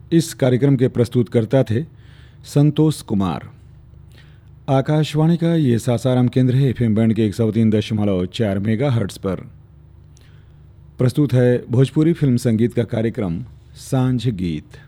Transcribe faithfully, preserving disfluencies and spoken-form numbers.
इस कार्यक्रम के प्रस्तुतकर्ता थे संतोष कुमार। आकाशवाणी का ये सासाराम केंद्र है एफएम बैंड के एक सौ तीन दशमलव चार मेगा हर्ट्स पर। प्रस्तुत है भोजपुरी फिल्म संगीत का कार्यक्रम सांझ गीत।